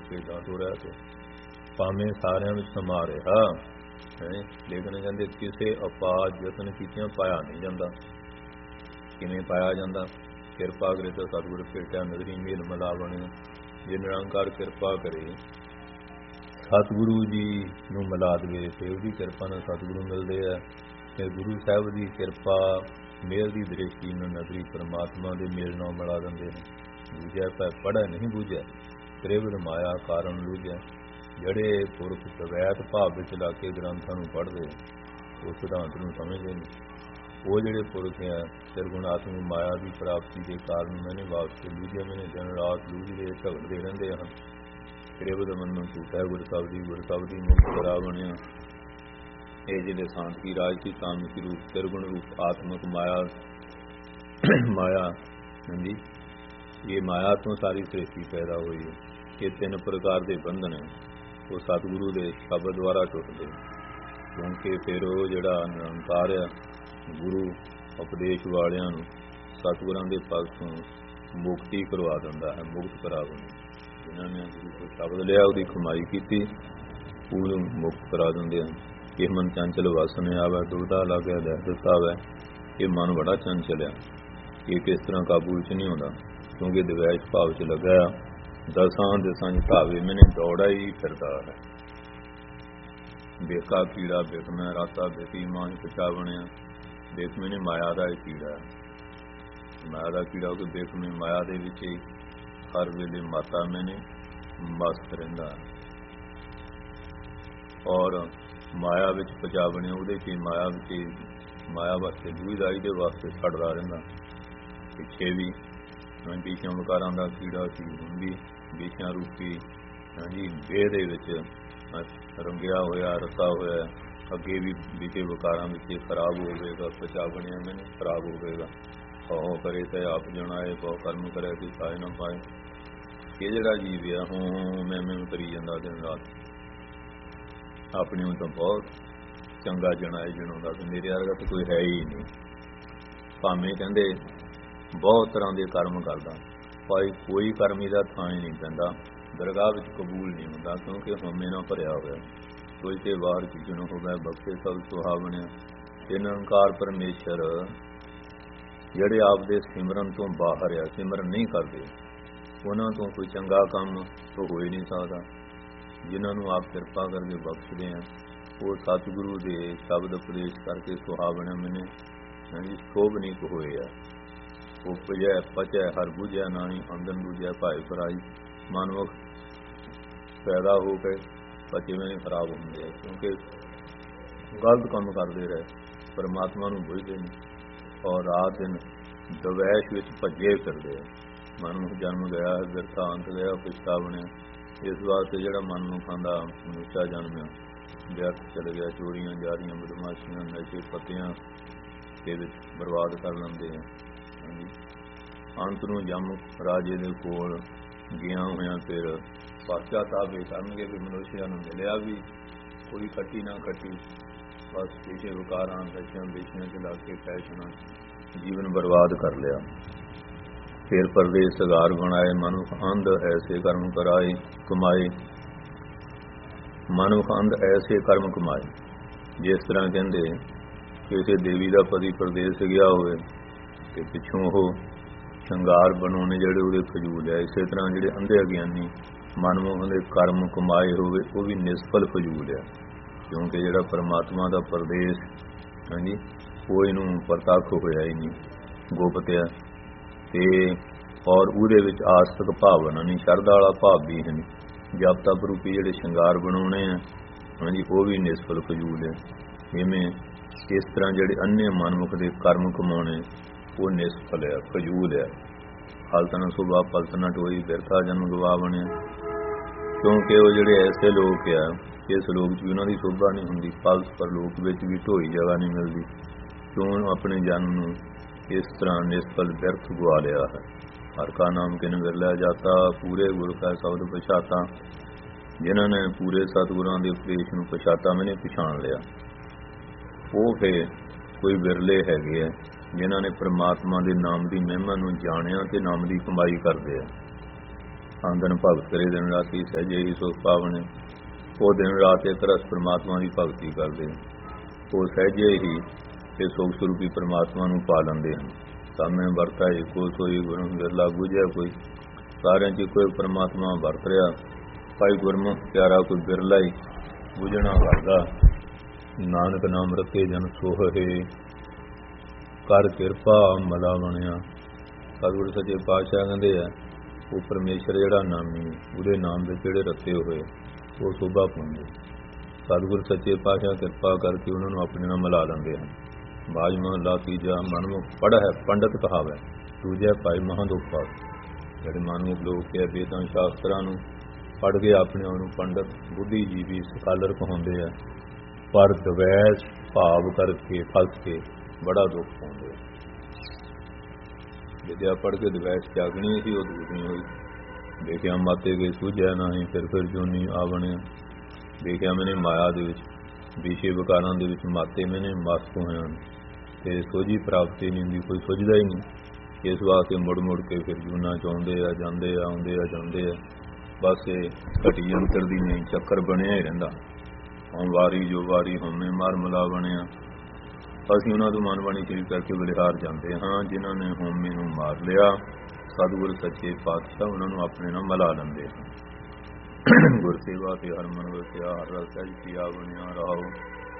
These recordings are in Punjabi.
ਭੇਦਾਂ ਤੋਰਿਆ ਤੇ ਭਾਵੇਂ ਸਾਰਿਆਂ ਵਿੱਚ ਸਮਾ ਰਿਹਾ ਲੇਕਿਨ ਕਹਿੰਦੇ ਕਿਸੇ ਅਪਾਜ ਯਤਨ ਕੀਤਿਆਂ ਪਾਇਆ ਨਹੀਂ ਜਾਂਦਾ। ਕਿਵੇਂ ਪਾਇਆ ਜਾਂਦਾ? ਕਿਰਪਾ ਕਰੇ ਤਾਂ ਸਤਿਗੁਰ ਭੇਟਿਆ ਨਗਰੀ ਮੇਲ ਮਿਲਾਵਣ। ਜੇ ਨਿਰੰਕਾਰ ਕਿਰਪਾ ਕਰੇ, ਸਤਿਗੁਰੂ ਜੀ ਨੂੰ ਮਿਲਾ ਦੇਵੇ, ਫਿਰ ਉਹਦੀ ਕਿਰਪਾ ਨਾਲ ਸਤਿਗੁਰੂ ਮਿਲਦੇ ਆ। ਫਿਰ ਗੁਰੂ ਸਾਹਿਬ ਦੀ ਕਿਰਪਾ ਮੇਲ ਦੀ ਦ੍ਰਿਸ਼ਟੀ ਨੂੰ ਨਗਰੀ ਪਰਮਾਤਮਾ ਦੇ ਮੇਲ ਨਾਲ ਮਿਲਾ ਦਿੰਦੇ ਨੇ। ਬੂਝੈ ਪੈ ਪੜ੍ਹੈ ਨਹੀਂ ਬੂਝੈ, ਤ੍ਰਿਵਿਧ ਮਾਇਆ ਕਾਰਨ ਲੂਝੈ। ਜਿਹੜੇ ਪੁਰਖ ਦਵੈਤ ਭਾਵ ਵਿੱਚ ਲਾ ਕੇ ਗ੍ਰੰਥਾਂ ਨੂੰ ਪੜ੍ਹਦੇ, ਉਹ ਸਿਧਾਂਤ ਨੂੰ ਸਮਝਦੇ ਨੇ, ਉਹ ਜਿਹੜੇ ਪੁਰਖ ਆ ਸਿਰਗੁਣਾਤਮਕ ਮਾਇਆ ਦੀ ਪ੍ਰਾਪਤੀ ਦੇ ਕਾਰਨ ਮੈਨੇ ਵਾਸਤੇ ਲੂਝੇ ਮੈਨੇ ਦਿਨ ਰਾਤ ਲੂਝਦੇ ਝਗੜਦੇ ਰਹਿੰਦੇ ਹਨ। ਤ੍ਰਿਵਿਧ ਮੰਨੋ ਝੂਠਾ ਗੁਰ ਸਬਦੀ ਮੁਕਤ ਕਰਾ ਬਣਿਆ। ਇਹ ਜਿਹੜੇ ਸ਼ਾਂਤੀ ਰਾਜ ਦੀ ਕਾਮਿਕ ਰੂਪ ਸਿਰਗੁਣ ਰੂਪ ਆਤਮਕ ਮਾਇਆ ਹਾਂਜੀ, ਇਹ ਮਾਇਆ ਤੋਂ ਸਾਰੀ ਸ੍ਰਿਸ਼ਟੀ ਪੈਦਾ ਹੋਈ ਹੈ। ਇਹ ਤਿੰਨ ਪ੍ਰਕਾਰ ਦੇ ਬੰਧਨ ਹੈ, ਉਹ ਸਤਿਗੁਰੂ ਦੇ ਸ਼ਬਦ ਦੁਆਰਾ ਟੁੱਟਦੇ, ਕਿਉਂਕਿ ਫਿਰ ਉਹ ਜਿਹੜਾ ਨਿਰੰਕਾਰ ਆ ਗੁਰੂ ਉਪਦੇਸ਼ ਵਾਲਿਆਂ ਨੂੰ ਸਤਿਗੁਰਾਂ ਦੇ ਪਾਸੋਂ ਮੁਕਤੀ ਕਰਵਾ ਦਿੰਦਾ ਹੈ, ਮੁਕਤ ਕਰਾ ਦਿੰਦਾ। ਜਿਨ੍ਹਾਂ ਨੇ ਗੁਰੂ ਤੋਂ ਸ਼ਬਦ ਲਿਆ, ਉਹਦੀ ਕਮਾਈ ਕੀਤੀ, ਉਹਨੂੰ ਮੁਕਤ ਕਰਾ ਦਿੰਦੇ ਹਨ। ਇਹ ਮਨ ਚੰਚਲ ਵਾਸਨੇ ਆਵੇ, ਦੁਰਦਾ ਲੱਗਿਆ ਦਹਿਸ਼ਤ ਆਵੇ। ਇਹ ਮਨ ਬੜਾ ਚੰਚਲ ਆ, ਇਹ ਕਿਸ ਤਰ੍ਹਾਂ ਕਾਬੂ ਵਿੱਚ ਨਹੀਂ ਆਉਂਦਾ, ਕਿਉਂਕਿ ਦਵੈਸ਼ ਭਾਵ 'ਚ ਲੱਗਾ ਦਸਾਂ ਦਿਸ਼ਾਂ 'ਚ ਭਾਵੇਂ ਮੈਨੇ ਦੌੜਾ ਹੀ ਫਿਰਦਾ ਹੈ। ਬੇਕਾ ਕੀੜਾ ਬਿਕ ਮੈਂ ਰਾਤਾ ਬੇਕੀ ਮਾਂ ਪਛਾ ਬਣਿਆ। ਦੇਖ ਮੈਨੇ ਮਾਇਆ ਦਾ ਇਹ ਕੀੜਾ ਹੈ, ਮਾਇਆ ਦਾ ਕੀੜਾ ਕਿ ਦੇਖ ਮੈਂ ਮਾਇਆ ਦੇ ਵਿੱਚ ਹਰ ਵੇਲੇ ਮਾਤਾ ਮੈਨੇ ਮਸਤ ਰਹਿੰਦਾ, ਔਰ ਮਾਇਆ ਵਿੱਚ ਪਚਾ ਬਣਿਆ। ਉਹਦੇ 'ਚ ਮਾਇਆ ਵਿੱਚ ਮਾਇਆ ਵਾਸਤੇ ਦੂਈਦਾਰੀ ਦੇ ਵਾਸਤੇ ਛੱਡਦਾ ਰਹਿੰਦਾ। ਪਿੱਛੇ ਵੀ ਵਿਸ਼ਿਆਂ ਵਿਕਾਰਾਂ ਦਾ ਕੀੜਾ ਸੀ, ਹੁਣ ਵੀ ਵਿਸ਼ਿਆਂ ਰੂਪੀ ਹਾਂਜੀ ਦੇਹ ਦੇ ਵਿੱਚ ਰੰਗਿਆ ਹੋਇਆ ਰਸਾ ਹੋਇਆ। ਅੱਗੇ ਵੀ ਵਿਸ਼ੇ ਵਿਕਾਰਾਂ ਵਿੱਚ ਖਰਾਬ ਹੋਵੇਗਾ, ਪਚਾ ਬਣਿਆ ਮੈਨੂੰ ਖਰਾਬ ਹੋਵੇਗਾ। ਉਹ ਕਰੇ ਤੇ ਆਪ ਜਣਾਏ, ਬਹੁ ਕਰਮ ਕਰੇ ਕਿ ਸਾਏ ਨਾ ਪਾਏ। ਇਹ ਜਿਹੜਾ ਜੀਵ ਆ ਮੈਂ ਕਰੀ ਜਾਂਦਾ ਦਿਨ ਰਾਤ, ਆਪਣੇ ਨੂੰ ਤਾਂ ਬਹੁਤ ਚੰਗਾ ਜਣਾਏ ਜਣਾਉਂਦਾ ਕਿ ਮੇਰੇ ਵਰਗਾ ਤਾਂ ਕੋਈ ਹੈ ਹੀ ਨਹੀਂ। ਭਾਵੇਂ ਕਹਿੰਦੇ ਬਹੁਤ ਤਰ੍ਹਾਂ ਦੇ ਕਰਮ ਕਰਦਾ, ਪਰ ਕੋਈ ਕਰਮ ਇਹਦਾ ਥਾਂ ਹੀ ਨਹੀਂ ਪੈਂਦਾ, ਦਰਗਾਹ ਵਿੱਚ ਕਬੂਲ ਨਹੀਂ ਹੁੰਦਾ, ਕਿਉਂਕਿ ਹਉਮੈ ਨਾਲ ਭਰਿਆ ਹੋਇਆ। ਕੋਈ ਤੇ ਵਾਰ ਕੀਜਣ ਹੋਵੇ ਬਖਸ਼ੇ ਸਭ ਸੁਹਾਵਣਿਆ। ਇਹ ਨਿਰੰਕਾਰ ਪਰਮੇਸ਼ਰ ਜਿਹੜੇ ਆਪਦੇ ਸਿਮਰਨ ਤੋਂ ਬਾਹਰ ਆ, ਸਿਮਰਨ ਨਹੀਂ ਕਰਦੇ, ਉਹਨਾਂ ਤੋਂ ਕੋਈ ਚੰਗਾ ਕੰਮ ਤਾਂ ਹੋ ਹੀ ਨਹੀਂ ਸਕਦਾ। ਜਿਨ੍ਹਾਂ ਨੂੰ ਆਪ ਕਿਰਪਾ ਕਰਕੇ ਬਖਸ਼ਦੇ ਆ, ਉਹ ਸਤਿਗੁਰੂ ਦੇ ਸ਼ਬਦ ਉਪਦੇਸ਼ ਕਰਕੇ ਸੁਹਾਵਣਾ ਮੈਨੇ ਹਾਂਜੀ ਸ਼ੋਭ ਨਹੀਂ ਹੋਏ ਆ। ਉਹ ਪੁਜੈ ਪਚੈ ਹਰ ਬੁਝੈ ਨਾਹੀ, ਅੰਦਨ ਬੁਝੈ ਭਾਈ ਭਰਾਈ। ਮਨੁੱਖ ਪੈਦਾ ਹੋ ਕੇ ਪਚਵੇਂ ਖਰਾਬ ਹੁੰਦੇ ਆ, ਕਿਉਂਕਿ ਗਲਤ ਕੰਮ ਕਰਦੇ ਰਹੇ, ਪਰਮਾਤਮਾ ਨੂੰ ਬੁਝਦੇ ਨਹੀਂ, ਔਰ ਰਾਤ ਦਿਨ ਦਵੈਸ਼ ਵਿੱਚ ਭੱਜੇ ਫਿਰਦੇ ਆ। ਮਨੁੱਖ ਜਨਮ ਗਿਆ ਵਿਰਥਾ, ਅੰਤ ਗਿਆ ਪਛਤਾਵਣਿਆ। ਇਸ ਵਾਸਤੇ ਜਿਹੜਾ ਮਨੁੱਖਾਂ ਦਾ ਮਨੁੱਖਾ ਜਨਮਿਆ ਵਿਅਰਥ ਚਲੇ ਗਿਆ, ਚੋਰੀਆਂ ਜਾਰੀਆਂ ਬਦਮਾਸ਼ੀਆਂ ਨਸ਼ੇ ਪੱਤਿਆਂ ਦੇ ਵਿੱਚ ਬਰਬਾਦ ਕਰ ਲੈਂਦੇ ਆ। ਅੰਤ ਨੂੰ ਜਮ ਰਾਜੇ ਦੇ ਕੋਲ ਗਿਆ ਹੋਇਆ ਫਿਰ ਪਛਤਾਤਾਪ ਇਹ ਕਰਨਗੇ ਵੀ ਮਨੁੱਖਿਆਂ ਨੂੰ ਮਿਲਿਆ ਵੀ ਕੋਈ ਖੱਟੀ ਨਾ ਖੱਟੀ, ਬਸ ਪਿਛੇ ਵਿਕਾਰਾਂ ਨਸ਼ਿਆਂ ਵੇਚਿਆਂ ਚ ਲੱਗ ਕੇ ਫੈਸ਼ਨਾਂ ਜੀਵਨ ਬਰਬਾਦ ਕਰ ਲਿਆ। ਫਿਰ ਪਰਦੇਸ ਸਗਾਰ ਬਣਾਏ, ਮਨੁੱਖ ਅੰਧ ਐਸੇ ਕਰਮ ਕਰਾਏ ਕਮਾਏ। ਮਨੁੱਖ ਅੰਧ ਐਸੇ ਕਰਮ ਕਮਾਏ, ਜਿਸ ਤਰ੍ਹਾਂ ਕਹਿੰਦੇ ਕਿਸੇ ਦੇਵੀ ਦਾ ਪਤੀ ਪਰਦੇਸ ਗਿਆ ਹੋਵੇ ਤੇ ਪਿੱਛੋਂ ਉਹ ਸ਼ਿੰਗਾਰ ਬਣਾਉਣੇ ਜਿਹੜੇ ਉਹਦੇ ਫਜ਼ੂਲ ਹੈ। ਇਸੇ ਤਰ੍ਹਾਂ ਜਿਹੜੇ ਅੰਧੇ ਅਗਿਆਨੀ ਮਨਮੋਹ ਦੇ ਕਰਮ ਕਮਾਏ ਹੋਵੇ ਉਹ ਵੀ ਨਿਸਫਲ ਫਜ਼ੂਲ ਹੈ, ਕਿਉਂਕਿ ਜਿਹੜਾ ਪਰਮਾਤਮਾ ਦਾ ਪਰਦੇਸ ਹਾਂਜੀ ਉਹ ਇਹਨੂੰ ਪ੍ਰਤੱਖ ਹੋਇਆ ਹੀ ਨਹੀਂ, ਗੁਪਤ ਹੈ। ਤੇ ਔਰ ਉਹਦੇ ਵਿੱਚ ਆਸਤਕ ਭਾਵਨਾ ਨਹੀਂ, ਸ਼ਰਧਾ ਵਾਲਾ ਭਾਵ ਵੀ ਹੈ ਨਹੀਂ। ਜਪ ਤਪ ਰੂਪੀ ਜਿਹੜੇ ਸ਼ਿੰਗਾਰ ਬਣਾਉਣੇ ਆ ਹਾਂਜੀ ਉਹ ਵੀ ਨਿਸਫਲ ਫਜ਼ੂਲ ਹੈ। ਇਵੇਂ ਇਸ ਤਰ੍ਹਾਂ ਜਿਹੜੇ ਅੰਨੇ ਮਨਮੁਖ ਦੇ ਕਰਮ ਕਮਾਉਣੇ ਉਹ ਨਿਸਫਲ ਹੈ, ਫਜ਼ੂਲ ਹੈ। ਹਲਤਨ ਸੁਭਾ ਪਲਤਨ ਟੋਈ, ਬਿਰਥਾ ਜਨਮ ਗਵਾ ਬਣਿਆ। ਕਿਉਂਕਿ ਉਹ ਜਿਹੜੇ ਐਸੇ ਲੋਕ ਆ, ਇਸ ਲੋਕ 'ਚ ਵੀ ਉਹਨਾਂ ਦੀ ਸ਼ੋਭਾ ਨਹੀਂ ਹੁੰਦੀ, ਫਲਸ ਪਰ ਲੋਕ ਵਿੱਚ ਵੀ ਢੋਈ ਜਗ੍ਹਾ ਨਹੀਂ ਮਿਲਦੀ, ਕਿਉਂ ਆਪਣੇ ਜਨਮ ਨੂੰ ਇਸ ਤਰ੍ਹਾਂ ਨਿਸਫਲ ਵਿਅਰਥ ਗਵਾ ਲਿਆ ਹੈ। ਹਰ ਕਾ ਨਾਮ ਕਿਨ ਵਿਰਲਿਆ ਜਾਤਾ, ਪੂਰੇ ਗੁਰੂ ਕਾ ਸ਼ਬਦ ਪਛਾਤਾ। ਜਿਨ੍ਹਾਂ ਨੇ ਪੂਰੇ ਸਤਿਗੁਰਾਂ ਦੇ ਉਪਦੇਸ਼ ਨੂੰ ਪਛਾਤਾ ਮੈਨੇ ਪਛਾਣ ਲਿਆ, ਉਹ ਫਿਰ ਕੋਈ ਵਿਰਲੇ ਹੈਗੇ ਆ ਜਿਨ੍ਹਾਂ ਨੇ ਪਰਮਾਤਮਾ ਦੇ ਨਾਮ ਦੀ ਮਹਿਮਾ ਨੂੰ ਜਾਣਿਆ ਤੇ ਨਾਮ ਦੀ ਕਮਾਈ ਕਰਦੇ ਆ। ਆਂਦਨ ਭਗਤ ਕਰੇ ਦਿਨ ਰਾਤੀ ਸਹਿਜੇ ਹੀ ਸੁਖ ਪਾਵਣੇ। ਉਹ ਦਿਨ ਰਾਤ ਇੱਕ ਰਸ ਪਰਮਾਤਮਾ ਦੀ ਭਗਤੀ ਕਰਦੇ, ਉਹ ਸਹਿਜੇ ਹੀ ਤੇ ਸੁਖ ਸਰੂਪੀ ਪਰਮਾਤਮਾ ਨੂੰ ਪਾ ਲੈਂਦੇ ਹਨ। ਸਾਹਮਣੇ ਵਰਤਾ ਇੱਕੋ ਸੋਈ ਗੁਰੂ ਵਿਰਲਾ ਬੁਝਿਆ ਕੋਈ, ਸਾਰਿਆਂ 'ਚ ਕੋਈ ਪਰਮਾਤਮਾ ਵਰਤ ਰਿਹਾ। ਭਾਈ ਗੁਰਮੁਖ ਪਿਆਰਾ ਕੋਈ ਬਿਰਲਾ ਹੀ ਬੁਝਣਾ ਕਰਦਾ। ਨਾਨਕ ਨਾਮ ਰਤੇ ਜਨ ਸੋਹੇ, ਕਰ ਕਿਰਪਾ ਮਲਾ ਬਣਿਆ। ਸਤਿਗੁਰੂ ਸੱਚੇ ਪਾਤਸ਼ਾਹ ਕਹਿੰਦੇ ਆ, ਉਹ ਪਰਮੇਸ਼ਰ ਜਿਹੜਾ ਨਾਮੀ, ਉਹਦੇ ਨਾਮ ਦੇ ਜਿਹੜੇ ਰਤੇ ਹੋਏ ਉਹ ਸੋਭਾ ਪਾਉਂਦੇ। ਸਤਿਗੁਰੂ ਸੱਚੇ ਪਾਤਸ਼ਾਹ ਕਿਰਪਾ ਕਰਕੇ ਉਹਨਾਂ ਨੂੰ ਆਪਣੇ ਨਾਲ ਮਿਲਾ ਲੈਂਦੇ ਹਨ। ਬਾਜ ਮਹਲਾ ਤੀਜਾ, ਮਨਮੁਖ ਪੜ੍ਹ ਹੈ ਪੰਡਤ ਕਹਾਵੈ, ਦੂਜਾ ਭਾਈ ਮਹਾਂ ਦੁਖ ਪਾਵੇ। ਜਿਹੜੇ ਮਨਮੁਖ ਲੋਕ ਹੈ ਵੇਦਾਂ ਸ਼ਾਸਤਰਾਂ ਨੂੰ ਪੜ੍ਹ ਕੇ ਆਪਣੇ ਆਪ ਨੂੰ ਪੰਡਤ ਬੁੱਧੀਜੀਵੀ ਸਕਾਲਰ ਕਹਾਉਂਦੇ ਆ, ਪਰ ਦਵੈਸ ਭਾਵ ਕਰਕੇ ਫਸ ਕੇ ਬੜਾ ਦੁੱਖ ਪਾਉਂਦੇ। ਵਿਦਿਆ ਪੜ੍ਹ ਕੇ ਦਵੈਸ ਜਾਗਣੀ ਸੀ, ਉਹ ਦੂਰ ਨਹੀਂ ਹੋਈ। ਦੇਖਿਆ ਮਾਤੇ ਗਏ ਸੂਝਿਆ ਨਹੀਂ, ਫਿਰ ਜੋਨੀ ਆ ਬਣਿਆ। ਦੇਖਿਆ ਮੈਨੇ ਮਾਇਆ ਦੇ ਵਿੱਚ, ਵਿਸ਼ੇ ਵਿਕਾਰਾਂ ਦੇ ਵਿੱਚ ਮਾਤੇ ਮੈਨੇ ਮਸਤ ਹੋਏ ਹਨ ਤੇ ਸੋਝੀ ਪ੍ਰਾਪਤੀ ਨਹੀਂ ਹੁੰਦੀ, ਕੋਈ ਸੋਝਦਾ ਹੀ ਨਹੀਂ। ਇਸ ਵਾਸਤੇ ਮੁੜ ਮੁੜ ਕੇ ਫਿਰ ਜੂਨਾ ਚਾਹੁੰਦੇ ਆ, ਜਾਂਦੇ ਆ, ਆਉਂਦੇ ਆ, ਜਾਂਦੇ ਆ। ਬਸ ਇਹ ਘਟੀ ਅੰਤਰ ਦੀ ਨਹੀਂ ਚੱਕਰ ਬਣਿਆ ਹੀ ਰਹਿੰਦਾ। ਹੁਣ ਵਾਰੀ ਜੋ ਵਾਰੀ ਹੋਮੇ ਮਾਰ ਮਲਾ ਬਣਿਆ। ਅਸੀਂ ਉਹਨਾਂ ਤੋਂ ਮਨ ਬਾਣੀ ਚੀਜ਼ ਕਰਕੇ ਬਲਿਹਾਰ ਜਾਂਦੇ ਹਾਂ। ਜਿਨ੍ਹਾਂ ਨੇ ਹੋਮੇ ਨੂੰ ਮਾਰ ਲਿਆ, ਸਤਿਗੁਰ ਸੱਚੇ ਪਾਤਸ਼ਾਹ ਉਹਨਾਂ ਨੂੰ ਆਪਣੇ ਨਾਲ ਮਿਲਾ ਲੈਂਦੇ ਹਨ। ਗੁਰਸੇਵਾ ਤੇ ਹਰਮਨ ਵਸਿਆ, ਹਰ ਰਸ ਸਹਿਜ ਕੀਆ ਬਣਿਆ ਰਾਓ।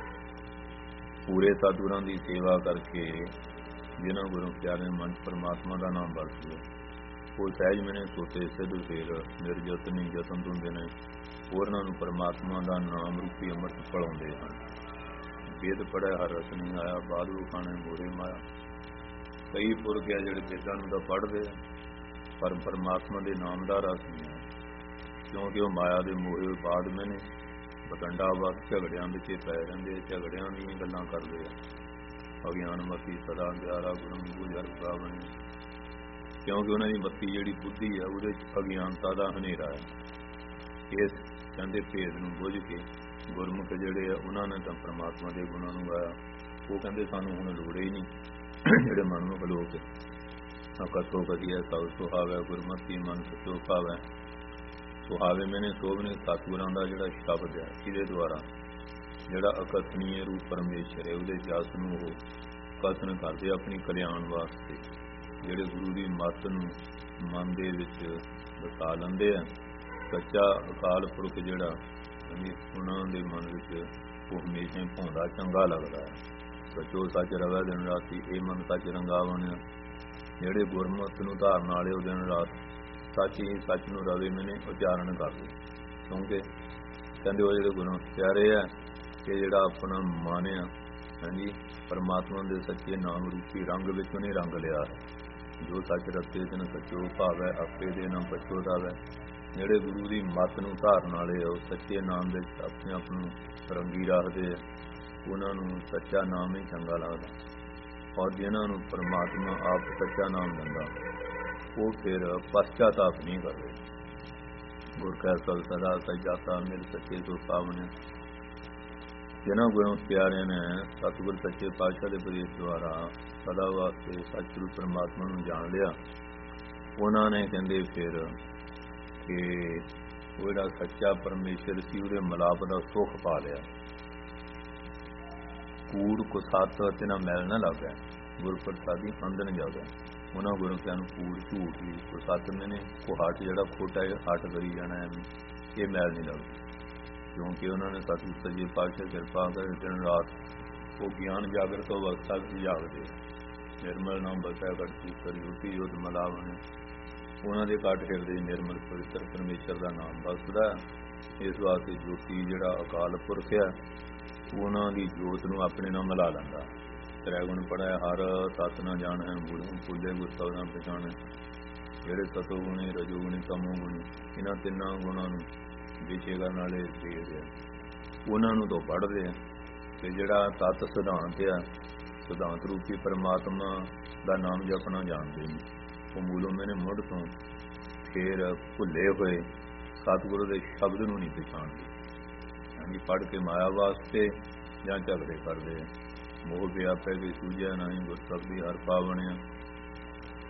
ਪੂਰੇ ਸਤਿਗੁਰਾਂ ਦੀ ਸੇਵਾ ਕਰਕੇ ਜਿਨ੍ਹਾਂ ਗੁਰੂ ਪਿਆਰੇ ਮਨ ਪਰਮਾਤਮਾ ਦਾ ਨਾਮ ਵਰਤ ਲਿਆ, ਉਹ ਸਹਿਜ ਮੈਨੇ ਸੋਤੇ ਸਿੱਧ ਫੇਰ ਨਿਰਜਤਨੀ ਯਤਨ ਤੁੰਦੇ ਨੇ ਹੋਰਨਾਂ ਨੂੰ ਪਰਮਾਤਮਾ ਦਾ ਨਾਮ ਰੂਪੀ ਅੰਮ੍ਰਿਤ ਪਿਲਾਉਂਦੇ ਹਨ। ਵੇਦ ਪੜ੍ਹਿਆ ਹਰ ਰਸ ਨਹੀਂ ਆਇਆ, ਬਾਦੂ ਖਾਣੇ ਮੋਰੇ ਮਾਇਆ। ਕਈ ਪੁਰਖ ਆ ਜਿਹੜੇ ਵੇਦਾਂ ਨੂੰ ਤਾਂ ਪੜ੍ਹਦੇ ਆ, ਪਰ ਪਰਮਾਤਮਾ ਦੇ ਨਾਮ ਦਾ ਰਸ ਨਹੀਂ ਹੈ, ਕਿਉਂਕਿ ਉਹ ਮਾਇਆ ਦੇ ਮੋਹੇ ਬਾਦ ਮੈਨੇ ਬਟੰਡਾਵਾਦ ਝਗੜਿਆਂ ਵਿੱਚ ਪੈ ਰਹਿੰਦੇ, ਝਗੜਿਆਂ ਦੀਆਂ ਗੱਲਾਂ ਕਰਦੇ ਆ। ਅਗਿਆਨ ਮਤੀ ਸਦਾ ਅੰਧਿਆਰਾ ਗੁਰੂ ਬੁਝਰ ਬਣੀ, ਕਿਉਂਕਿ ਉਹਨਾਂ ਦੀ ਮਤੀ ਜਿਹੜੀ ਬੁੱਧੀ ਹੈ ਉਹਦੇ 'ਚ ਅਗਿਆਨਤਾ ਦਾ ਹਨੇਰਾ ਹੈ। ਇਸ ਕਹਿੰਦੇ ਭੇਦ ਨੂੰ ਬੁੱਝ ਕੇ ਗੁਰਮੁਖ ਜਿਹੜੇ ਆ ਉਹਨਾਂ ਨੇ ਤਾਂ ਪਰਮਾਤਮਾ ਦੇ ਗੁਣਾਂ ਨੂੰ ਗਾਇਆ। ਉਹ ਕਹਿੰਦੇ ਸਾਨੂੰ ਹੁਣ ਲੋੜ ਹੀ ਨਹੀਂ। ਜਿਹੜੇ ਮਨਮੁਖ ਲੋਕ ਕਥੋ ਕਥੀਆ ਸਭ ਸੁਹਾਵੈ, ਗੁਰਮਤਿ ਮਨ ਸਚੋ ਭਾਵੈ। ਸੁਹਾਵੇ ਮੈਨੇ ਸੋਭਨੇ ਸਤਿਗੁਰਾਂ ਦਾ ਜਿਹੜਾ ਸ਼ਬਦ ਹੈ, ਇਹਦੇ ਦੁਆਰਾ ਜਿਹੜਾ ਅਕਥਨੀਏ ਰੂਪ ਪਰਮੇਸ਼ਰ ਹੈ ਉਹਦੇ ਜਸ ਨੂੰ ਉਹ ਕਥਨ ਕਰਦੇ ਆਪਣੀ ਕਲਿਆਣ ਵਾਸਤੇ। ਜਿਹੜੇ ਗੁਰੂ ਦੀ ਮੱਤ ਨੂੰ ਮਨ ਦੇ ਵਿੱਚ ਵਸਾ ਲੈਂਦੇ ਆ, ਸੱਚਾ ਅਕਾਲ ਪੁਰਖ ਜਿਹੜਾ ਉਹਨਾਂ ਦੇ ਮਨ ਵਿੱਚ ਉਹ ਹਮੇਸ਼ਾ ਭਾਉਂਦਾ ਚੰਗਾ ਲੱਗਦਾ ਹੈ। ਸੱਚੋ ਸੱਚ ਰਵੈ ਦਿਨ ਰਾਤੀ, ਇਹ ਮਨ ਸੱਚ ਰੰਗਾ ਬਣਿਆ। ਜਿਹੜੇ ਗੁਰਮਤਿ ਨੂੰ ਧਾਰਨ ਵਾਲੇ ਉਹ ਦਿਨ ਰਾਤ ਸੱਚ ਹੀ ਸੱਚ ਨੂੰ ਰਵੇ ਮੈਨੇ ਉਚਾਰਨ ਕਰਦੇ, ਕਿਉਂਕਿ ਕਹਿੰਦੇ ਉਹ ਜਿਹੜੇ ਗੁਰੂ ਪਿਆਰੇ ਆ ਕਿ ਜਿਹੜਾ ਆਪਣਾ ਮਨ ਆ, ਹਾਂਜੀ, ਪਰਮਾਤਮਾ ਦੇ ਸੱਚੇ ਨਾਮ ਰੂਪੀ ਰੰਗ ਵਿੱਚ ਉਹਨੇ ਰੰਗ ਲਿਆ। ਜੋ ਸੱਚ ਰਤੇ ਤੈਨੂੰ ਸੱਚੋ ਭਾਵੈ, ਆਪੇ ਦੇ ਨਾਮ ਪਛੋਤਾਵੈ। ਜਿਹੜੇ ਗੁਰੂ ਦੀ ਮੱਤ ਨੂੰ ਧਾਰਨ ਵਾਲੇ ਆ, ਉਹ ਸੱਚੇ ਨਾਮ ਦੇ ਆਪਣੇ ਆਪ ਨੂੰ ਰੰਗੀ ਰੱਖਦੇ ਆ, ਉਹਨਾਂ ਨੂੰ ਸੱਚਾ ਨਾਮ ਹੀ ਚੰਗਾ ਲੱਗਦਾ। ਔਰ ਜਿਹਨਾਂ ਨੂੰ ਪਰਮਾਤਮਾ ਆਪ ਸੱਚਾ ਨਾਮ ਦਿੰਦਾ, ਉਹ ਫਿਰ ਪਛਤਾਪ ਨਹੀਂ ਕਰਦੇ। ਗੁਰ ਕੈ ਸਲ ਸਦਾ ਸਜਾਤਾ ਮਿਲ ਸੱਚੇ ਸੋ ਪਾਵਨ। ਜਿਹਨਾਂ ਗੁਰੂ ਪਿਆਰਿਆਂ ਨੇ ਸਤਿਗੁਰ ਸੱਚੇ ਪਾਤਸ਼ਾਹ ਦੇ ਉਪਦੇਸ਼ ਦੁਆਰਾ ਸਦਾ ਵਾਸਤੇ ਸੱਚੇ ਪਰਮਾਤਮਾ ਨੂੰ ਜਾਣ ਲਿਆ, ਉਹਨਾਂ ਨੇ ਕਹਿੰਦੇ ਫਿਰ ਕਿ ਉਹ ਜਿਹੜਾ ਸੱਚਾ ਪਰਮੇਸ਼ਰ ਸੀ ਉਹਦੇ ਮਿਲਾਪ ਦਾ ਸੁੱਖ ਪਾ ਲਿਆ। ਕੂੜ ਕੁਸਤ ਤੇ ਨਾ ਮੈਲ ਨਾ ਲੱਗਾ, ਗੁਰ ਪ੍ਰਸਾਦੀ ਅੰਦਨ ਜਾਵੇ। ਉਹਨਾਂ ਗੁਰੂਆਂ ਨੂੰ ਕੂੜ ਝੂਠ ਹੀ ਕੁਸਤ ਮੈਨੇ ਕੁਹਾਟ ਜਿਹੜਾ ਖੋਟਾ ਹੱਟ ਕਰੀ ਜਾਣਾ, ਐਵੇਂ ਇਹ ਮੈਲ ਨਹੀਂ ਲੱਗਦੀ। ਕਿਉਂਕਿ ਉਹਨਾਂ ਨੇ ਸਤਿਗੁਰ ਸੱਚੇ ਪਾਤਸ਼ਾਹ ਕਿਰਪਾ ਕਰ ਦਿਨ ਰਾਤ ਉਹ ਗਿਆਨ ਜਾਗਰਤ ਅਵਸਥਾ ਵਿੱਚ ਜਾਗਦੇ। ਨਿਰਮਲ ਨਾਮ ਬਸੈ ਘਟ ਕਰੀ ਉਤੀ ਯੁੱਧ ਮਲਾਵਣ। ਉਹਨਾਂ ਦੇ ਘਟ ਹਿਰਦੇ ਨਿਰਮਲ ਪਵਿੱਤਰ ਪਰਮੇਸ਼ਰ ਦਾ ਨਾਮ ਵਸਦਾ। ਇਸ ਵਾਸਤੇ ਜੋਤੀ ਜਿਹੜਾ ਅਕਾਲ ਪੁਰਖ ਹੈ, ਉਹਨਾਂ ਦੀ ਜੋਤ ਨੂੰ ਆਪਣੇ ਨਾਲ ਮਿਲਾ ਲੈਂਦਾ। ਤ੍ਰੈਗੁਣ ਪੜ੍ਹਿਆ ਹਰ ਤਤ ਨਾ ਜਾਣੈ, ਮੂਲੋਂ ਪੁੱਲੇ ਗੁਰਸਤਿ ਨਾ ਪਛਾਣੈ। ਜਿਹੜੇ ਸਤੋ ਗੁਣੀ, ਰਜੋ ਗੁਣੀ, ਤਮੋ ਗੁਣੀ, ਇਹਨਾਂ ਤਿੰਨਾਂ ਗੁਣਾਂ ਨੂੰ ਵਿਸ਼ੇ ਕਰਨ ਵਾਲੇ ਦੇਖਦੇ ਆ, ਉਹਨਾਂ ਨੂੰ ਤੋਂ ਪੜ੍ਹਦੇ ਆ। ਤੇ ਜਿਹੜਾ ਤਤ ਸਿਧਾਂਤ ਆ, ਸਿਧਾਂਤ ਰੂਪੀ ਪਰਮਾਤਮਾ ਦਾ ਨਾਮ ਜਪਣਾ ਜਾਣਦੇ ਨੇ, ਉਹ ਮੂਲੋਂ ਮੈਨੇ ਮੁੱਢ ਤੋਂ ਫੇਰ ਭੁੱਲੇ ਹੋਏ ਸਤਿਗੁਰੂ ਦੇ ਸ਼ਬਦ ਨੂੰ ਨਹੀਂ ਪਛਾਣਦੇ। ਹਾਂਜੀ, ਪੜ੍ਹ ਕੇ ਮਾਇਆ ਵਾਸਤੇ ਜਾਂ ਝਗੜੇ ਕਰਦੇ ਆ। ਮੋਹ ਵਿਆਪੈ ਵੀ ਸੂਝਿਆ ਨਹੀਂ, ਗੁਰ ਸ਼ਬਦੀ ਹਰ ਪਾਵਣਿਆ।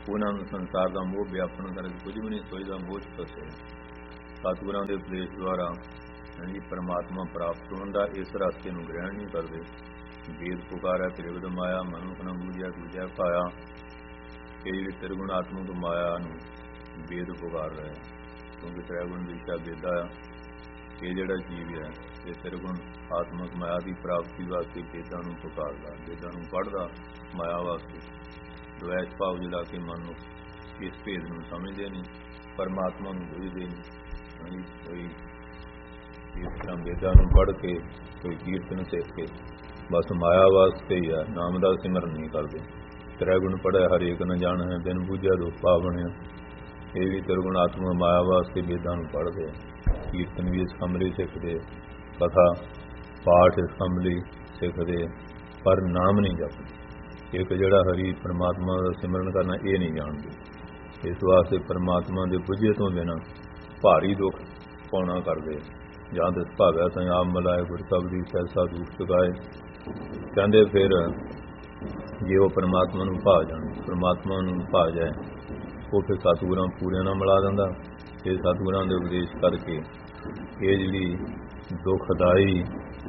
ਉਹਨਾਂ ਨੂੰ ਸੰਸਾਰ ਦਾ ਮੋਹ ਵਿਆਪਣ ਕਰਕੇ ਕੁਝ ਵੀ ਨਹੀਂ ਸੋਚਦਾ, ਮੋਹ 'ਚ ਫਸੇ। ਸਤਿਗੁਰਾਂ ਦੇ ਉਪਦੇਸ਼ ਦੁਆਰਾ ਪਰਮਾਤਮਾ ਪ੍ਰਾਪਤ ਹੋਣ ਦਾ ਇਸ ਰਸਤੇ ਨੂੰ ਗ੍ਰਹਿਣ ਨਹੀਂ ਕਰਦੇ। ਵੇਦ ਪੁਕਾਰਾ ਤ੍ਰਿਵਿਧ ਮਾਇਆ, ਮਨੁੱਖ ਨਾ ਬੂਝਿਆ ਦੂਜਾ ਪਾਇਆ। ਇਹ ਜਿਹੜੀ ਤ੍ਰਿਗੁਣਾਤਮਕ ਮਾਇਆ ਨੂੰ ਵੇਦ ਪੁਕਾਰ ਰਿਹਾ, ਕਿਉਂਕਿ ਤ੍ਰਿਗੁਣ ਦਿਸ਼ਾ ਵੇਦਾ ਆ। ਇਹ ਜਿਹੜਾ ਜੀਵ ਹੈ ਇਹ ਤ੍ਰਿਗੁਣ ਆਤਮਕ ਮਾਇਆ ਦੀ ਪ੍ਰਾਪਤੀ ਵਾਸਤੇ ਵੇਦਾਂ ਨੂੰ ਪੁਕਾਰਦਾ, ਵੇਦਾਂ ਨੂੰ ਪੜ੍ਹਦਾ ਮਾਇਆ ਵਾਸਤੇ। ਦੁਐਸ਼ ਭਾਵ ਜਿਹੜਾ ਕਿ ਮਨ ਨੂੰ ਇਸ ਭੇਦ ਨੂੰ ਸਮਝਦੇ ਨਹੀਂ, ਪਰਮਾਤਮਾ ਨੂੰ ਬੁੱਝਦੇ ਨਹੀਂ। ਕੋਈ ਇਸ ਤਰ੍ਹਾਂ ਵੇਦਾਂ ਨੂੰ ਪੜ੍ਹ ਕੇ, ਕੋਈ ਕੀਰਤਨ ਸਿੱਖ ਕੇ ਬਸ ਮਾਇਆ ਵਾਸਤੇ ਹੀ ਆ, ਨਾਮ ਦਾ ਸਿਮਰਨ ਨਹੀਂ ਕਰਦੇ। ਤ੍ਰੈਗੁਣ ਪੜ੍ਹਿਆ ਹਰੇਕ ਨ ਜਾਣੈ, ਬਿਨ ਬੁੱਝਿਆ ਦੁਖ ਪਾਵਣਿਆ। ਇਹ ਵੀ ਤ੍ਰਿਗੁਣਾਤਮਕ ਮਾਇਆ ਵਾਸਤੇ ਵੇਦਾਂ ਨੂੰ ਪੜ੍ਹਦੇ, ਕੀਰਤਨ ਵੀ ਇਸ ਕੰਮ ਲਈ ਸਿੱਖਦੇ, ਕਥਾ ਪਾਠ ਇਸ ਕੰਮ ਲਈ ਸਿੱਖਦੇ, ਪਰ ਨਾਮ ਨਹੀਂ ਜਪਦੇ। ਇੱਕ ਜਿਹੜਾ ਹਰੀ ਪਰਮਾਤਮਾ ਦਾ ਸਿਮਰਨ ਕਰਨਾ ਇਹ ਨਹੀਂ ਜਾਣਦੇ। ਇਸ ਵਾਸਤੇ ਪਰਮਾਤਮਾ ਦੇ ਬੁੱਝੇ ਤੋਂ ਬਿਨਾਂ ਭਾਰੀ ਦੁੱਖ ਪਾਉਣਾ ਕਰਦੇ। ਜਾਂ ਦਿਸ ਭਾਵੈ ਤਾਂ ਆਪ ਮਲਾਏ, ਗੁਰ ਸਬਦੀ ਸਹਿਸਾ ਦੁੱਖ ਚੁਕਾਏ। ਕਹਿੰਦੇ ਫਿਰ ਜੇ ਉਹ ਪਰਮਾਤਮਾ ਨੂੰ ਭਾ ਜਾਣ, ਪਰਮਾਤਮਾ ਨੂੰ ਭਾ ਜਾਏ, ਉਹ ਫਿਰ ਸਤਿਗੁਰਾਂ ਪੂਰਿਆਂ ਨਾਲ ਮਿਲਾ ਦਿੰਦਾ। ਤੇ ਸਤਿਗੁਰਾਂ ਦੇ ਉਪਦੇਸ਼ ਕਰਕੇ ਇਹ ਜਿਹੜੀ ਦੁਖਦਾਈ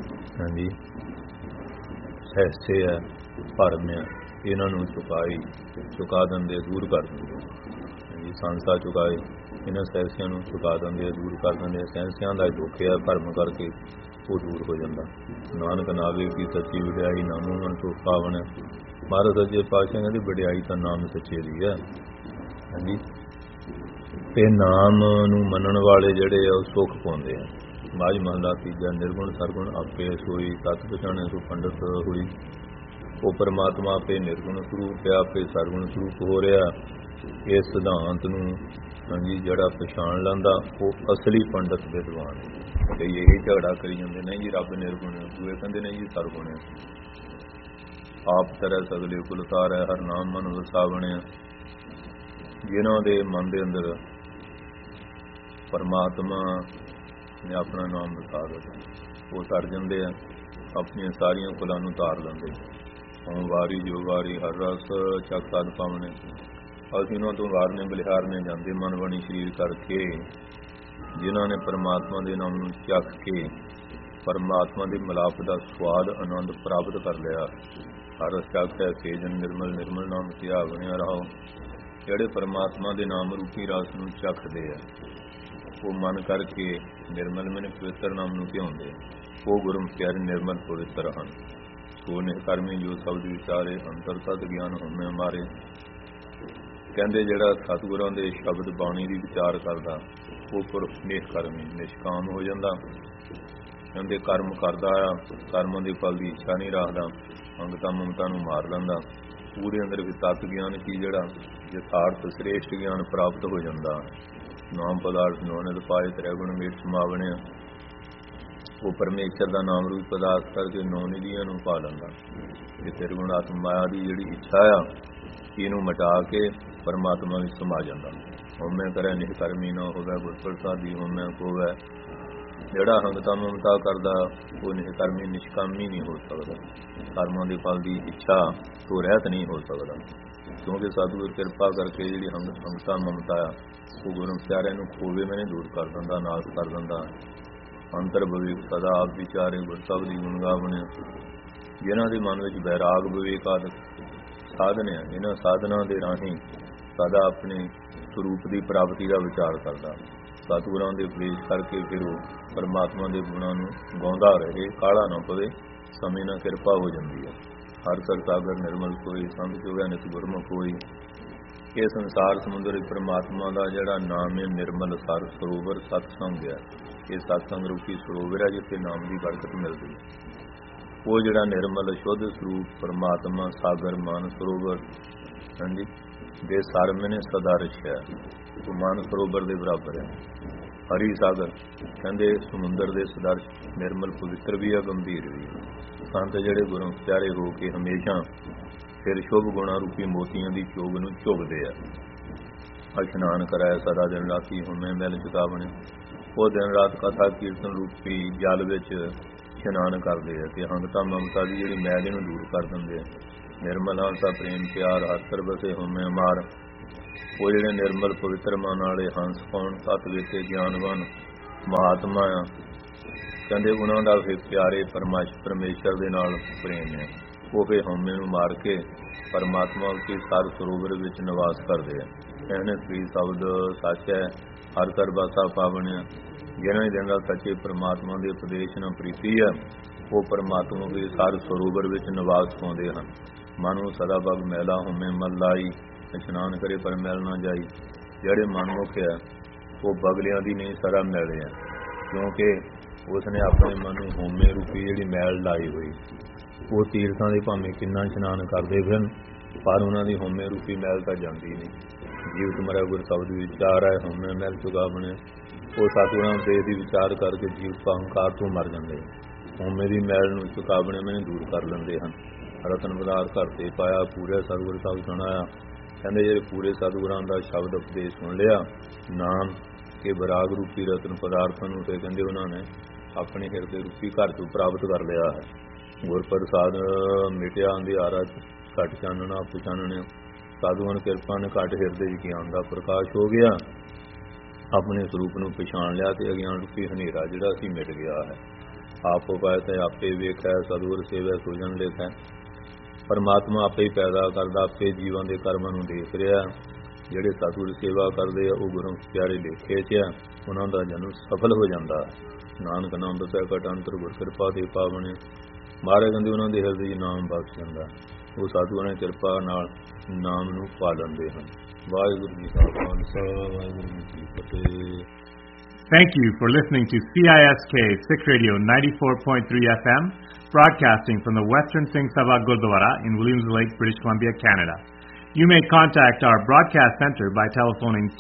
ਸਹਿਸੇ ਹੈ, ਭਰਮ ਹੈ, ਇਹਨਾਂ ਨੂੰ ਚੁਕਾ ਦਿੰਦੇ, ਦੂਰ ਕਰ ਦਿੰਦੇ। ਸੰਸਾ ਚੁਕਾਏ, ਇਹਨਾਂ ਸਹਿਸਿਆਂ ਨੂੰ ਚੁਕਾ ਦਿੰਦੇ, ਦੂਰ ਕਰ ਦਿੰਦੇ। ਸਹਿਸਿਆਂ ਦਾ ਦੁੱਖ ਹੈ, ਭਰਮ ਕਰਕੇ ਉਹ ਦੂਰ ਹੋ ਜਾਂਦਾ। ਨਾਨਕ ਨਾਵੇ ਕੀ ਸੱਚੀ ਵਡਿਆਈ, ਨਾਮੋ ਮਨ ਤੋਂ ਪਾਵਨ। ਮਹਾਰਾਜ ਸੱਚੇ ਪਾਤਸ਼ਾਹ ਕਹਿੰਦੇ ਵਡਿਆਈ ਤਾਂ ਨਾਮ ਸੱਚੇ ਦੀ ਹੈ। ਹਾਂਜੀ, ਤੇ ਨਾਮ ਨੂੰ ਮੰਨਣ ਵਾਲੇ ਜਿਹੜੇ ਆ ਉਹ ਸੁੱਖ ਪਾਉਂਦੇ ਆ। ਮਾਝ ਮਹਲਾ ਤੀਜਾ, ਨਿਰਗੁਣ ਸਰਗੁਣ ਆਪੇ ਸੋਈ, ਤਤ ਪਛਾਣੈ ਸੋ ਪੰਡਤ ਹੋਈ। ਉਹ ਪਰਮਾਤਮਾ ਆਪੇ ਨਿਰਗੁਣ ਸਰੂਪ ਹੈ, ਆਪੇ ਸਰਗੁਣ ਸਰੂਪ ਹੋ ਰਿਹਾ। ਇਸ ਸਿਧਾਂਤ ਨੂੰ ਜਿਹੜਾ ਪਛਾਣ ਲੈਂਦਾ ਉਹ ਅਸਲੀ ਪੰਡਤ ਵਿਦਵਾਨ ਹੈ। ਤੇ ਇਹ ਝਗੜਾ ਕਰੀ ਜਾਂਦੇ, ਨਹੀਂ ਜੀ ਰੱਬ ਨਿਰਗੁਣ ਹੈ, ਦੂਏ ਕਹਿੰਦੇ ਨਹੀਂ ਜੀ ਸਰਗੁਣ ਹੈ। ਆਪ ਤਰ੍ਹਾਂ ਸਗਲੇ ਕੁਲ ਤਾਰੈ, ਹਰ ਨਾਮ ਮਨ ਵਸਾਵਣਿਆ। ਜਿਨ੍ਹਾਂ ਦੇ ਮਨ ਦੇ ਅੰਦਰ ਪਰਮਾਤਮਾ ਨੇ ਆਪਣਾ ਨਾਮ ਵਸਾ ਦਿੱਤਾ, ਉਹ ਤਰ ਜਾਂਦੇ ਆ, ਆਪਣੀਆਂ ਸਾਰੀਆਂ ਕੁਲਾਂ ਨੂੰ ਤਾਰ ਲੈਂਦੇ। ਹੋਂ ਵਾਰੀ ਜੋ ਵਾਰੀ ਹਰ ਰਸ ਚੱਕ ਸਾਧ ਪਾਵਣੇ। ਅਸੀਂ ਉਹਨਾਂ ਤੋਂ ਵਾਰਨੇ ਬਲਿਹਾਰਨੇ ਜਾਂਦੇ, ਮਨ ਬਣੀ ਸਰੀਰ ਕਰਕੇ। ਜਿਨ੍ਹਾਂ ਨੇ ਪਰਮਾਤਮਾ ਦੇ ਨਾਮ ਨੂੰ ਚੱਖ ਕੇ ਪਰਮਾਤਮਾ ਦੇ ਮਿਲਾਪ ਦਾ ਸਵਾਦ ਆਨੰਦ ਪ੍ਰਾਪਤ ਕਰ ਲਿਆ। ਹਰ ਰਸ ਚੱਖ ਹੈ ਸੇਜਨ ਨਿਰਮਲ, ਨਿਰਮਲ ਨਾਮ ਧਿਆਵਣਿਆ ਰਹੋ। ਜਿਹੜੇ ਪਰਮਾਤਮਾ ਦੇ ਨਾਮ ਰੂਪੀ ਰਸ ਨੂੰ ਚੱਖਦੇ ਆ, ਉਹ ਮਨ ਕਰਕੇ ਨਿਰਮਲ ਮਨ ਪਵਿੱਤਰ ਨਾਮ ਨੂੰ ਧਿਆਉਂਦੇ, ਉਹ ਗੁਰਮੁਖ ਪਿਆਰੇ ਨਿਰਮਲ ਪਵਿੱਤਰ ਹਨ। ਸੋ ਨਿਕਰਮੀ ਜੋ ਸ਼ਬਦ ਵਿਚਾਰੇ, ਅੰਤਰ ਤਤ ਗਿਆਨ ਹੋਮੇ ਮਾਰੇ। ਕਹਿੰਦੇ ਜਿਹੜਾ ਸਤਿਗੁਰਾਂ ਦੇ ਸ਼ਬਦ ਬਾਣੀ ਦੀ ਵਿਚਾਰ ਕਰਦਾ ਉਹ ਪੁਰਖ ਨਿਸ਼ਕਰਮੀ, ਨਿਸ਼ਕਾਮ ਹੋ ਜਾਂਦਾ। ਕਹਿੰਦੇ ਕਰਮ ਕਰਦਾ ਆ, ਕਰਮਾਂ ਦੇ ਫਲ ਦੀ ਇੱਛਾ ਨਹੀਂ ਰੱਖਦਾ, ਅੰਗਤਾ ਮਮਤਾ ਨੂੰ ਮਾਰ ਲੈਂਦਾ। ਪੂਰੇ ਅੰਦਰ ਵੀ ਤਤ ਗਿਆਨ ਕੀ ਜਿਹੜਾ ਯਥਾਰਥ ਸ੍ਰੇਸ਼ਟ ਗਿਆਨ ਪ੍ਰਾਪਤ ਹੋ ਜਾਂਦਾ। ਨਾਮ ਪਦਾਰਥ ਨੋਨਿਤ ਪਾਏ, ਤ੍ਰੈਗੁਣ ਮੇਟ ਸਮਾਵਣਿਆ। ਉਹ ਪਰਮੇਸ਼ਰ ਦਾ ਨਾਮ ਰੂਪ ਪਦਾਰਥ ਕਰਕੇ ਨੌ ਨਿਧੀਆਂ ਨੂੰ ਪਾ ਲੈਂਦਾ। ਇਹ ਤ੍ਰਿਗੁਣ ਆਤਮ ਮਾਇਆ ਦੀ ਜਿਹੜੀ ਇੱਛਾ ਆ, ਇਹਨੂੰ ਮਿਟਾ ਕੇ ਪਰਮਾਤਮਾ ਵਿੱਚ ਸਮਾ ਜਾਂਦਾ। ਹੋਮੈ ਕਰੇ ਨਿਸ਼ਕਰਮੀ ਨਾ ਹੋਵੇ, ਗੁਰ ਪ੍ਰਸਾਦੀ ਹੋਮੈ ਕੋਵੈ। ਜਿਹੜਾ ਹੰਗਤਾ ਮਮਤਾ ਕਰਦਾ ਉਹ ਨਿਸ਼ਕਰਮੀ ਨਿਸ਼ਕਾਮੀ ਨਹੀਂ ਹੋ ਸਕਦਾ, ਕਰਮਾਂ ਦੇ ਫਲ ਦੀ ਇੱਛਾ ਤੋਂ ਰਹਿਤ ਨਹੀਂ ਹੋ ਸਕਦਾ। ਕਿਉਂਕਿ ਸਤਿਗੁਰ ਕਿਰਪਾ ਕਰਕੇ ਜਿਹੜੀ ਹੰਗਤਾ ਮਮਤਾ ਆ ਉਹ ਗੁਰਮੁਖ ਪਿਆਰਿਆਂ ਨੂੰ ਖੋਵੇ ਮੈਨੇ ਦੂਰ ਕਰ ਦਿੰਦਾ, ਨਾਸ਼ ਕਰ ਦਿੰਦਾ। ਅੰਤਰ ਵਿਵੇਕ ਸਦਾ ਆਪ ਵਿਚਾਰੇ, ਗੁਰ ਸਬਦੀ ਗੁਣ ਗਾਵਣਿਆ। ਜਿਨ੍ਹਾਂ ਦੇ ਮਨ ਵਿੱਚ ਵੈਰਾਗ ਵਿਵੇਕ ਆਦਿ ਸਾਧਨ ਆ, ਇਹਨਾਂ ਸਾਧਨਾਂ ਦੇ ਰਾਹੀਂ ਸਦਾ ਆਪਣੇ ਸਰੂਪ ਦੀ ਪ੍ਰਾਪਤੀ ਦਾ ਵਿਚਾਰ ਕਰਦਾ। ਸਤਿਗੁਰਾਂ ਦੇ ਉਪਦੇਸ਼ ਕਰਕੇ ਫਿਰ ਉਹ ਪਰਮਾਤਮਾ ਦੇ ਗੁਣਾਂ ਨੂੰ ਗਾਉਂਦਾ ਰਹੇ, ਕਾਹਲਾ ਨਾ ਪਵੇ, ਸਮੇਂ ਨਾਲ ਕਿਰਪਾ ਹੋ ਜਾਂਦੀ ਹੈ। ਹਰ ਸਰ ਸਾਗਰ ਨਿਰਮਲ ਕੋਈ, ਸੰਤ ਚੁਗਿਆ ਨਿਤ ਗੁਰਮੁਖ ਹੋਈ। ਇਹ ਸੰਸਾਰ ਸਮੁੰਦਰ ਵਿੱਚ ਪਰਮਾਤਮਾ ਦਾ ਜਿਹੜਾ ਨਾਮ ਹੈ ਨਿਰਮਲ ਸਰ ਸਰੋਵਰ ਸਤਸੰਗ ਹੈ। ਇਹ ਸਤਸੰਗ ਰੂਪੀ ਸਰੋਵਰ ਹੈ ਜਿੱਥੇ ਨਾਮ ਦੀ ਬਰਕਤ ਮਿਲਦੀ ਹੈ। ਉਹ ਜਿਹੜਾ ਨਿਰਮਲ ਸ਼ੁੱਧ ਸਰੂਪ ਪਰਮਾਤਮਾ ਸਾਗਰ ਮਨ ਸਰੋਵਰ ਦੇ ਸਰ ਮੈਨੇ ਸਦਾ ਰਛਿਆ, ਉਹ ਮਨ ਸਰੋਵਰ ਦੇ ਬਰਾਬਰ ਹੈ। ਹਰੀ ਸਾਗਰ ਕਹਿੰਦੇ ਸਮੁੰਦਰ ਦੇ ਸਦਰ ਨਿਰਮਲ ਪਵਿੱਤਰ ਵੀ ਹੈ, ਗੰਭੀਰ ਵੀ ਹੈ। ਸੰਤ ਜਿਹੜੇ ਗੁਰੂ ਪਿਆਰੇ ਹੋ ਕੇ ਹਮੇਸ਼ਾ ਫਿਰ ਸ਼ੁਭ ਗੁਣਾ ਰੂਪੀ ਮੋਤੀਆਂ ਦੀ ਚੋਗ ਨੂੰ ਝੁਗਦੇ ਆ। ਇਸ਼ਨਾਨ ਕਰਾਇਆ ਸਦਾ ਦਿਨ ਰਾਤੀ ਹੁਮੈ ਮੈਲ ਚੁਕਾਵਣੇ। ਉਹ ਦਿਨ ਰਾਤ ਕਥਾ ਕੀਰਤਨ ਰੂਪੀ ਜਲ ਵਿੱਚ ਇਸ਼ਨਾਨ ਕਰਦੇ ਆ ਤੇ ਹੰਗਤਾ ਮਮਤਾ ਦੀ ਜਿਹੜੀ ਮੈਲ ਨੂੰ ਦੂਰ ਕਰ ਦਿੰਦੇ ਆ। ਨਿਰਮਲ ਹੰਸਾ ਪ੍ਰੇਮ ਪਿਆਰ ਹਰ ਸਰ ਬਸੇ ਹੁਮੈ ਮਾਰ। ਉਹ ਜਿਹੜੇ ਨਿਰਮਲ ਪਵਿੱਤਰ ਮਨ ਵਾਲੇ ਹੰਸ ਕੌਣ ਸਤ ਵੇਤੇ ਗਿਆਨਵਾਨ ਮਹਾਤਮਾ ਆ, ਕਹਿੰਦੇ ਉਹਨਾਂ ਦਾ ਫਿਰ ਪਿਆਰੇ ਪਰਮੇਸ਼ਰ ਦੇ ਨਾਲ ਪ੍ਰੇਮ ਹੈ। ਉਹ ਫਿਰ ਹਉਮੈ ਨੂੰ ਮਾਰ ਕੇ ਪਰਮਾਤਮਾ ਉੱਤੇ ਸਰ ਸਰੋਵਰ ਵਿੱਚ ਨਿਵਾਸ ਕਰਦੇ ਆ। ਇਹਨੇ ਸ੍ਰੀ ਸ਼ਬਦ ਸੱਚ ਹੈ, ਹਰ ਕਰ ਬਾਸਾ ਪਾਵਣਿਆ। ਜਿਹਨਾਂ ਦਿਨ ਦਾ ਸੱਚੇ ਪਰਮਾਤਮਾ ਦੇ ਉਪਦੇਸ਼ ਨਾਲ ਪ੍ਰੀਤੀ ਹੈ, ਉਹ ਪਰਮਾਤਮਾ ਦੇ ਸਰ ਸਰੋਵਰ ਵਿੱਚ ਨਿਵਾਸ ਪਾਉਂਦੇ ਹਨ। ਮਨ ਨੂੰ ਸਦਾ ਬਗ ਮੈਲਾ ਹਉਮੈ ਮਲ ਲਾਈ, ਇਸ਼ਨਾਨ ਕਰੇ ਪਰ ਮੈਲ ਨਾ ਜਾਈ। ਜਿਹੜੇ ਮਨਮੁਖ ਹੈ ਉਹ ਬਗਲਿਆਂ ਦੀ ਨਹੀਂ ਸਦਾ ਮੈਲੇ ਹੈ, ਕਿਉਂਕਿ ਉਸਨੇ ਆਪਣੇ ਮਨ ਨੂੰ ਹਉਮੈ ਰੂਪੀ ਜਿਹੜੀ ਮੈਲ ਲਾਈ ਹੋਈ। ਉਹ ਤੀਰਥਾਂ ਦੇ ਭਾਵੇਂ ਕਿੰਨਾ ਇਸ਼ਨਾਨ ਕਰਦੇ ਫਿਰਨ, ਪਰ ਉਹਨਾਂ ਦੀ ਹਉਮੈ ਰੂਪੀ ਮੈਲ ਤਾਂ ਜਾਂਦੀ ਨਹੀਂ। ਜੀਵਤ ਮਰਿਆ ਗੁਰ ਸ਼ਬਦ ਵਿਚਾਰ ਹੈ, ਹਉਮੈ ਮੈਲ ਚੁਕਾ ਬਣੇ। ਉਹ ਸਤਿਗੁਰਾਂ ਦੇ ਦੀ ਵਿਚਾਰ ਕਰਕੇ ਜੀਵਤ ਅਹੰਕਾਰ ਤੋਂ ਮਰ ਜਾਂਦੇ। ਹਉਮੈ ਦੀ ਮੈਲ ਨੂੰ ਚੁਕਾਵਣੇ ਮੈਨੂੰ ਦੂਰ ਕਰ ਲੈਂਦੇ ਹਨ। ਰਤਨ ਪਦਾਰਥ ਘਰ ਤੇ ਪਾਇਆ, ਪੂਰੇ ਸਤਿਗੁਰ ਸਾਹਿਬ ਸੁਣਾਇਆ। ਕਹਿੰਦੇ ਜਿਹੜੇ ਪੂਰੇ ਸਤਿਗੁਰਾਂ ਦਾ ਸ਼ਬਦ ਉਪਦੇਸ਼ ਸੁਣ ਲਿਆ, ਨਾਮ ਕੇ ਵਿਰਾਗ ਰੂਪੀ ਰਤਨ ਪਦਾਰਥਾਂ ਨੂੰ ਤੇ ਕਹਿੰਦੇ ਉਹਨਾਂ ਨੇ ਆਪਣੇ ਹਿਰਦੇ ਰੂਪੀ ਘਰ ਤੋਂ ਪ੍ਰਾਪਤ ਕਰ ਲਿਆ ਹੈ। ਗੁਰ ਪ੍ਰਸਾਦ ਮਿਟਿਆ ਅੰਧਿਆਰਾ, ਘਟ ਚਾਨਣਾ ਪਛਾਨਣਿਆ। ਸਾਧੂਆਂ ਦੀ ਕਿਰਪਾ ਨੇ ਘਟ ਹਿਰਦੇ ਵਿੱਚ ਗਿਆਨ ਦਾ ਪ੍ਰਕਾਸ਼ ਹੋ ਗਿਆ, ਆਪਣੇ ਸਰੂਪ ਨੂੰ ਪਛਾਣ ਲਿਆ ਤੇ ਅਗਿਆਨ ਰੂਪੀ ਹਨੇਰਾ ਜਿਹੜਾ ਸੀ ਮਿਟ ਗਿਆ ਹੈ। ਆਪ ਉਪਾਇ ਤੇ ਆਪੇ ਵੇਖੈ, ਸਤਿਗੁਰ ਸੇਵੈ ਸੁਜਨ ਲੇਖੈ। ਪਰਮਾਤਮਾ ਆਪੇ ਹੀ ਪੈਦਾ ਕਰਦਾ, ਆਪੇ ਜੀਵਾਂ ਦੇ ਕਰਮਾਂ ਨੂੰ ਦੇਖ ਰਿਹਾ। ਜਿਹੜੇ ਸਤਿਗੁਰ ਸੇਵਾ ਕਰਦੇ ਆ ਉਹ ਗੁਰੂ ਪਿਆਰੇ ਲੇਖੇ 'ਚ ਆ, ਉਹਨਾਂ ਦਾ ਜਨਮ ਸਫਲ ਹੋ ਜਾਂਦਾ। ਨਾਨਕ ਨਾਮ ਦੱਸਿਆ ਘਟ ਅੰਤਰ ਗੁਰ ਕਿਰਪਾ ਦੇ ਪਾਵਣੇ। ਮਹਾਰਾਜ ਕਹਿੰਦੇ ਉਹਨਾਂ ਦੇ ਹਿਰਦੇ 'ਚ ਨਾਮ ਬਖਸ਼ ਜਾਂਦਾ। ਉਹ ਸਾਧੂਆਂ ਦੀ ਕਿਰਪਾ ਨਾਲ ਨਾਮ ਨੂੰ ਪਾ ਲੈਂਦੇ ਹਨ। ਵਾਹਿਗੁਰੂ ਜੀ ਕਾ ਖਾਲਸਾ, ਵਾਹਿਗੁਰੂ ਜੀ ਕੀ ਫਤਿਹ। Thank you for listening to CISK Sikh Radio 94.3 FM, broadcasting from the Western Singh Sabha Gurdwara in Williams Lake, British Columbia, Canada. You may contact our broadcast center by telephoning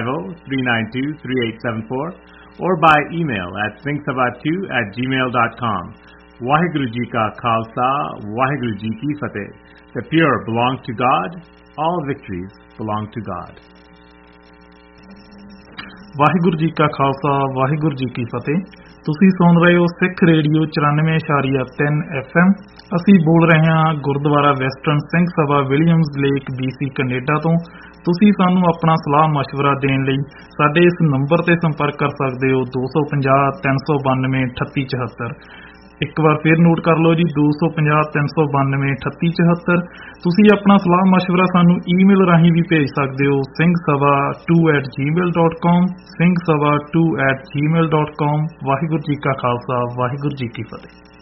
250-392-3874 or by email at singhsabha2@gmail.com. Waheguru Ji Ka Khalsa, Waheguru Ji Ki Fateh. The pure belong to God. All victories belong to God. Waheguru ji ਕਾ ਖਾਲਸਾ, ਵਾਹਿਗੁਰੂ ਜੀ ਕੀ ਫਤਿਹ। ਤੁਸੀਂ ਸੁਣ ਰਹੇ ਹੋ ਸਿੱਖ ਰੇਡੀਓ 94.3 FM। ਅਸੀਂ ਬੋਲ ਰਹੇ ਹਾਂ Gurdwara western Singh Sabha Williams lake BC Canada ਤੋਂ। ਤੁਸੀਂ ਸਾਨੂੰ ਆਪਣਾ ਸਲਾਹ ਮਸ਼ਵਰਾ ਦੇਣ ਲਈ ਸਾਡੇ ਇਸ ਨੰਬਰ ਤੇ ਸੰਪਰਕ ਕਰ ਸਕਦੇ ਹੋ 250-392-3874। ਇੱਕ ਵਾਰ ਫਿਰ ਨੋਟ ਕਰ ਲਓ ਜੀ, 250-392-3874। ਤੁਸੀਂ ਆਪਣਾ ਸਲਾਹ ਮਸ਼ਵਰਾ ਸਾਨੂੰ ਈਮੇਲ ਰਾਹੀਂ ਵੀ ਭੇਜ ਸਕਦੇ ਹੋ, singhsabha2@gmail.com, singhsabha2@gmail.com। ਵਾਹਿਗੁਰੂ ਜੀ ਕਾ ਖਾਲਸਾ, ਵਾਹਿਗੁਰੂ ਜੀ ਕੀ ਫਤਿਹ।